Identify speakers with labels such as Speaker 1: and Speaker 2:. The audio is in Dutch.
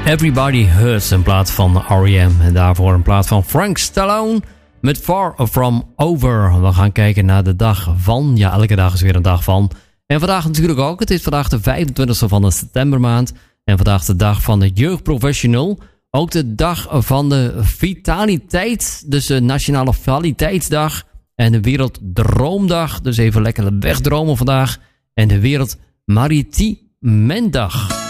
Speaker 1: Everybody Hurts in plaats van R.E.M. En daarvoor in plaats van Frank Stallone met Far From Over. We gaan kijken naar de dag van. Ja, elke dag is weer een dag van. En vandaag natuurlijk ook. Het is vandaag de 25e van de septembermaand. En vandaag de dag van de jeugdprofessional. Ook de dag van de vitaliteit. Dus de Nationale Vitaliteitsdag. En de Werelddroomdag. Dus even lekker wegdromen vandaag. En de Wereld Maritimendag.